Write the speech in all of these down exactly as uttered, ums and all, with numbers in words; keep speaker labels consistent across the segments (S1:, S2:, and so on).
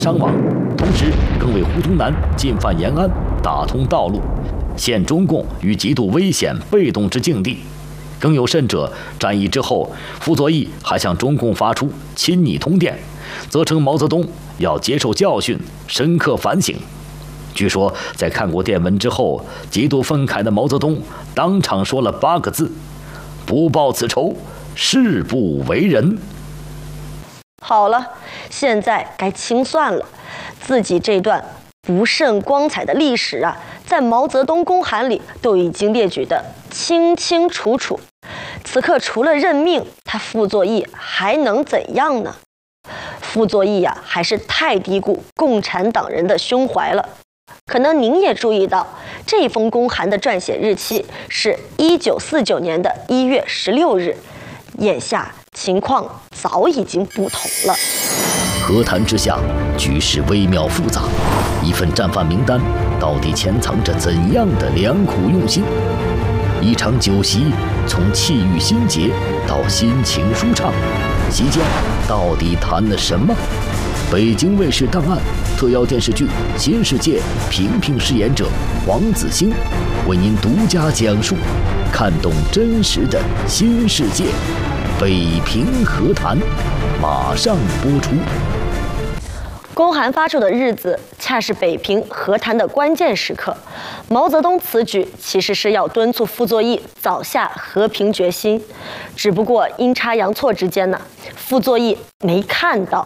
S1: 伤亡，同时更为胡宗南进犯延安打通道路，陷中共于极度危险被动之境地。更有甚者，战役之后，傅作义还向中共发出亲昵通电，责成毛泽东要接受教训，深刻反省。据说，在看过电文之后，极度愤慨的毛泽东当场说了八个字：“不报此仇，誓不为人。”
S2: 好了，现在该清算了，自己这段不甚光彩的历史啊，在毛泽东公函里都已经列举得清清楚楚。此刻除了认命，他傅作义还能怎样呢？傅作义呀、啊，还是太低估共产党人的胸怀了。可能您也注意到，这封公函的撰写日期是一九四九年的一月十六日，眼下情况早已经不同了。
S1: 和谈之下，局势微妙复杂，一份战犯名单到底潜藏着怎样的良苦用心？一场酒席从气郁心结到心情舒畅，席间到底谈了什么？北京卫视档案特邀电视剧《新世界》评评饰演者黄子兴为您独家讲述，看懂真实的新世界。北平和谈马上播出。
S2: 公函发出的日子，恰是北平和谈的关键时刻。毛泽东此举其实是要敦促傅作义早下和平决心，只不过阴差阳错之间呢，傅作义没看到。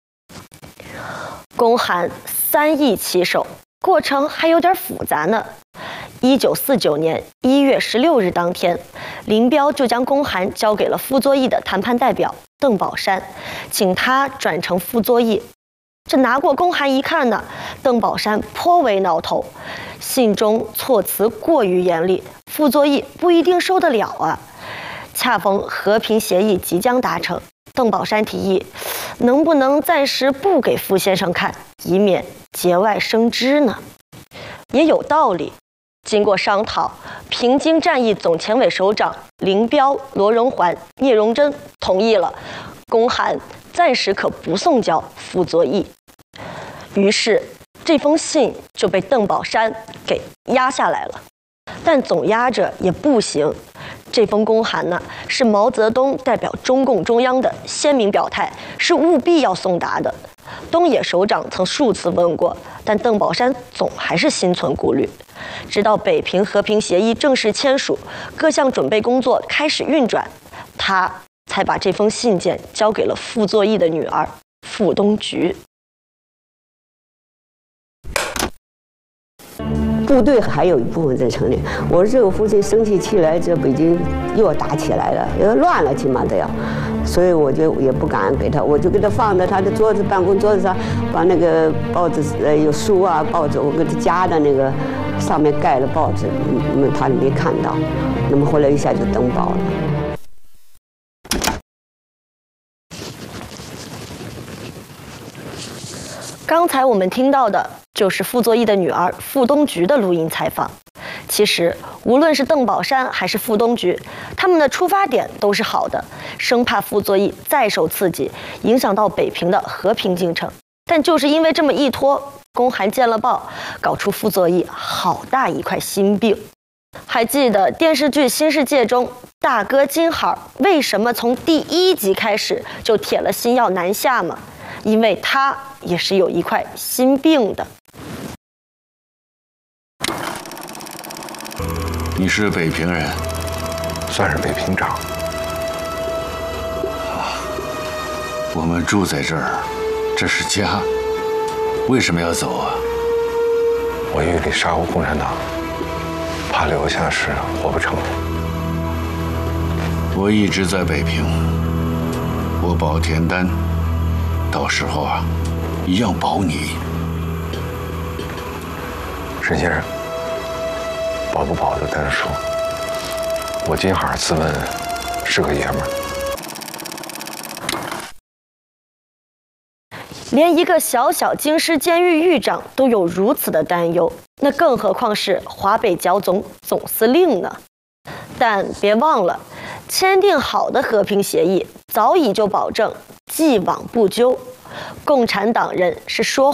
S2: 公函三易其手，过程还有点复杂呢。一九四九年一月十六日当天，林彪就将公函交给了傅作义的谈判代表邓宝山，请他转呈傅作义。这拿过公函一看呢，邓宝山颇为挠头，信中措辞过于严厉，傅作义不一定受得了啊。恰逢和平协议即将达成，邓宝山提议，能不能暂时不给傅先生看，以免节外生枝呢？也有道理。经过商讨，平津战役总前委首长林彪、罗荣桓、聂荣臻同意了，公函暂时可不送交傅作义。于是这封信就被邓宝山给压下来了。但总压着也不行，这封公函呢，是毛泽东代表中共中央的鲜明表态，是务必要送达的。东野首长曾数次问过，但邓宝山总还是心存顾虑。直到北平和平协议正式签署，各项准备工作开始运转，他才把这封信件交给了傅作义的女儿傅冬菊。
S3: 部队还有一部分在城里，我这个父亲生起气来，这北京又要打起来了，要乱了，起码得要，所以我就也不敢给他，我就给他放在他的桌子办公桌子上，把那个报纸呃有书啊报纸，我给他夹的那个上面盖了报纸，嗯，他没看到，那么后来一下就登报了。
S2: 刚才我们听到的就是傅作义的女儿傅冬菊的录音采访。其实，无论是邓宝山还是傅冬菊，他们的出发点都是好的，生怕傅作义再受刺激，影响到北平的和平进程。但就是因为这么一拖，公函见了报，搞出傅作义好大一块心病。还记得电视剧《新世界》中，大哥金海为什么从第一集开始就铁了心要南下吗？因为他也是有一块心病的。
S4: 你是北平人，
S5: 算是北平长。
S4: 我们住在这儿，这是家，为什么要走啊？
S5: 我狱里杀过共产党，怕留下是活不成了。
S4: 我一直在北平，我保田丹，到时候啊，一样保你。
S5: 沈先生，保不保就单说。我金海自问是个爷们儿。
S2: 连一个小小京师监狱狱长都有如此的担忧，那更何况是华北剿总总司令呢？但别忘了， 签订好的和平协议早已就保证既往不咎。共产党人是说